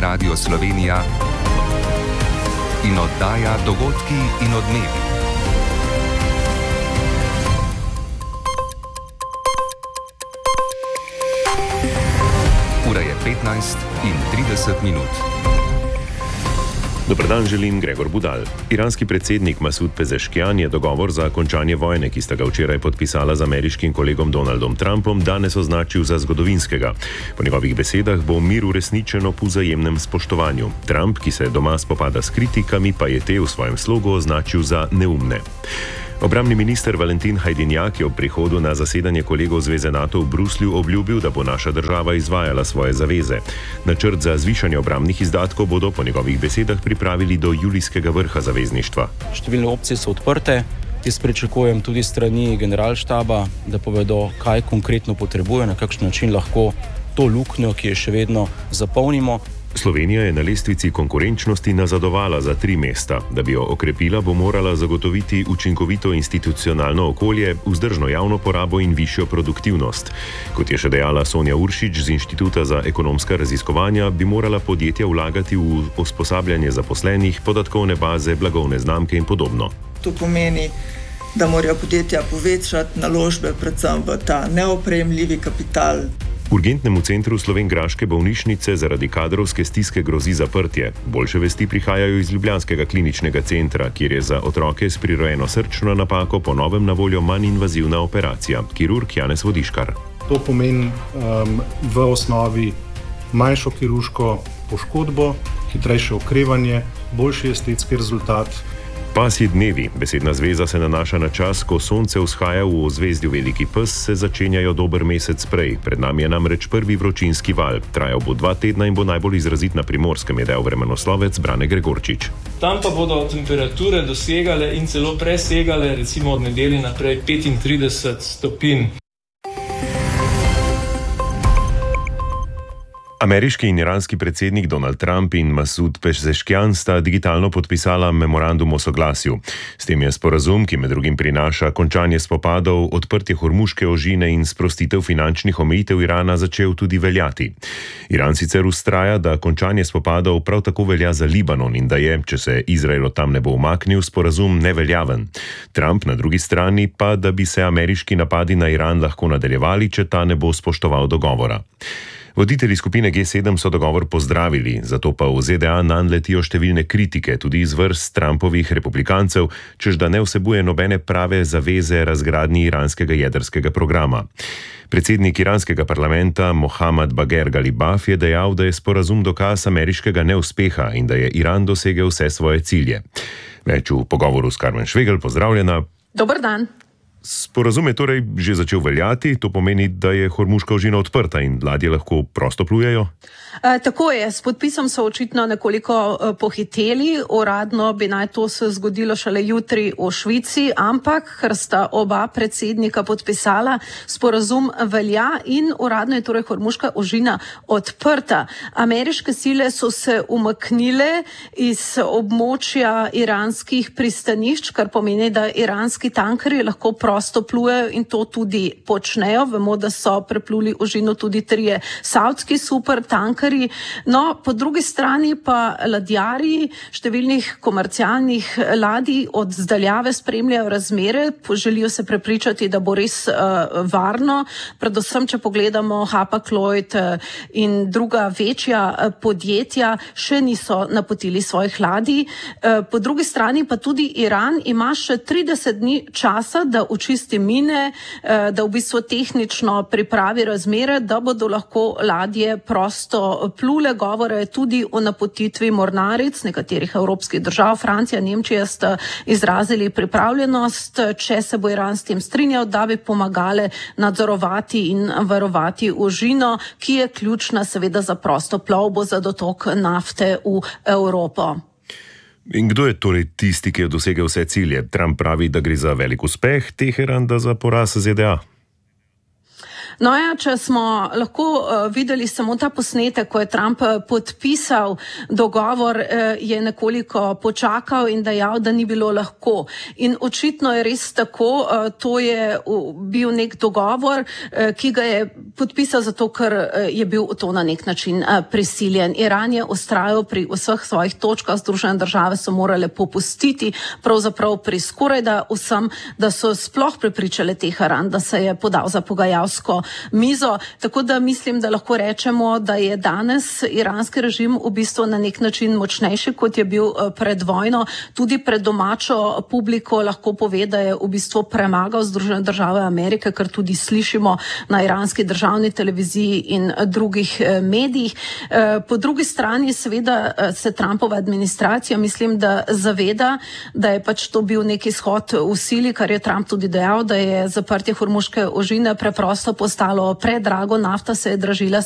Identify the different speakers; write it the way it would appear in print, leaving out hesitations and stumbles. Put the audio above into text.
Speaker 1: Radio Slovenija in oddaja Dogodki in odmevi. Ura je 15:30.
Speaker 2: Dober dan, želim Gregor Budal. Iranski predsednik Masud Pezeškian je dogovor za končanje vojne, ki sta ga včeraj podpisala z ameriškim kolegom Donaldom Trumpom, danes označil za zgodovinskega. Po njegovih besedah bo mir uresničen ob vzajemnem spoštovanju. Trump, ki se doma spopada s kritikami, pa je te v svojem slogu označil za neumne. Obrambni minister Valentin Hajdinjak je ob prihodu na zasedanje kolegov Zveze NATO v Bruslju obljubil, da bo naša država izvajala svoje zaveze. Načrt za zvišanje obrambnih izdatkov bodo po njegovih besedah pripravili do julijskega vrha zavezništva.
Speaker 3: Številne opcije so odprte. Jaz pričakujem tudi strani generalštaba, da povedo, kaj konkretno potrebuje, na kakšen način lahko to luknjo, ki je še vedno, zapolnimo.
Speaker 2: Slovenija je na lestvici konkurenčnosti nazadovala za 3 mesta. Da bi jo okrepila, bo morala zagotoviti učinkovito institucionalno okolje, vzdržno javno porabo in višjo produktivnost. Kot je še dejala Sonja Uršič z Inštituta za ekonomska raziskovanja, bi morala podjetja vlagati v usposabljanje zaposlenih, podatkovne baze, blagovne znamke in podobno.
Speaker 4: To pomeni, da morajo podjetja povečati naložbe predvsem v ta neopremljivi kapital.
Speaker 2: Urgentnemu centru Slovenjgraške bolnišnice zaradi kadrovske stiske grozi zaprtje. Boljše vesti prihajajo iz ljubljanskega kliničnega centra, kjer je za otroke s prirojeno srčno napako po novem na voljo manj invazivna operacija. Kirurg Janez Vodiškar.
Speaker 5: To pomeni v osnovi manjšo kirurško poškodbo, hitrejše okrevanje, boljši estetski rezultat.
Speaker 2: Pasji dnevi, besedna zveza se nanaša na čas, ko sonce vzhaja v ozvezdju Veliki pes, se začenjajo dober mesec prej. Pred nami je namreč prvi vročinski val. Trajal bo 2 tedna in bo najbolj izrazit na Primorskem, je dejal vremenoslovec Brane Gregorčič.
Speaker 6: Tam pa bodo temperature dosegale in celo presegale, recimo od nedelje naprej, 35 stopinj.
Speaker 2: Ameriški in iranski predsednik Donald Trump in Masud Pezeškian sta digitalno podpisala memorandum o soglasju. S tem je sporazum, ki med drugim prinaša končanje spopadov, odprtje Hormuške ožine in sprostitev finančnih omejitev Irana, začel tudi veljati. Iran sicer vztraja, da končanje spopadov prav tako velja za Libanon in da je, če se Izrael od tam ne bo umaknil, sporazum neveljaven. Trump na drugi strani pa, da bi se ameriški napadi na Iran lahko nadaljevali, če ta ne bo spoštoval dogovora. Voditelji skupine G7 so dogovor pozdravili, zato pa v ZDA nanj letijo številne kritike, tudi iz vrst Trumpovih republikancev, čež da ne vsebuje nobene prave zaveze razgradnji iranskega jedrskega programa. Predsednik iranskega parlamenta Mohammad Bagher Ghalibaf je dejal, da je sporazum dokaz ameriškega neuspeha in da je Iran dosegel vse svoje cilje. Več v pogovoru s Karmen Švegel, pozdravljena.
Speaker 7: Dober dan.
Speaker 2: Sporazum je torej že začel veljati, to pomeni, da je Hormuška ožina odprta in ladje lahko prosto plujejo?
Speaker 7: Tako je, s podpisom so očitno nekoliko pohiteli, uradno bi naj to se zgodilo šele jutri v Švici, ampak ker sta oba predsednika podpisala, sporazum velja in uradno je torej Hormuška ožina odprta. Ameriške sile so se umaknile iz območja iranskih pristanišč, kar pomeni, da iranski tankerji lahko prosto plujejo in to tudi počnejo. Vemo, da so prepluli ožino tudi 3 savdski supertankerji. No, po drugi strani pa ladjarji številnih komercialnih ladij od zdaljave spremljajo razmere, želijo se prepričati, da bo res varno, predvsem, če pogledamo Hapag-Lloyd in druga večja podjetja še niso napotili svojih ladij. Po drugi strani pa tudi Iran ima še 30 dni časa, da očisti mine, da v bistvu tehnično pripravi razmere, da bodo lahko ladje prosto plule. Govore tudi o napotitvi mornaric nekaterih evropskih držav. Francija, Nemčija sta izrazili pripravljenost, če se bo Iran s tem strinjal, da bi pomagale nadzorovati in varovati ožino, ki je ključna seveda za prosto plovbo, za dotok nafte v Evropo.
Speaker 2: In kdo je torej tisti, ki je dosegel vse cilje? Trump pravi, da gre za velik uspeh, Teheran, da za poraz ZDA.
Speaker 7: No ja, če smo lahko videli samo ta posnetek, ko je Trump podpisal dogovor, je nekoliko počakal in dejal, da ni bilo lahko. In očitno je res tako, to je bil nek dogovor, ki ga je podpisal zato, ker je bil v to na nek način prisiljen. Iran je vztrajal pri vseh svojih točkah, Združene države so morale popustiti, pravzaprav pri skorajda vsem, da so sploh prepričale Teheran, da se je podal za pogajalsko mizo. Tako da mislim, da lahko rečemo, da je danes iranski režim v bistvu na nek način močnejši, kot je bil pred vojno. Tudi pred domačo publiko lahko pove, da je v bistvu premagal Združene države Amerike, kar tudi slišimo na iranski državni televiziji in drugih medijih. Po drugi strani seveda se Trumpova administracija, mislim, da zaveda, da je pač to bil nek izhod v sili, kar je Trump tudi dejal, da je zaprtje Hormuške ožine preprosto postalo predrago, nafta se je dražila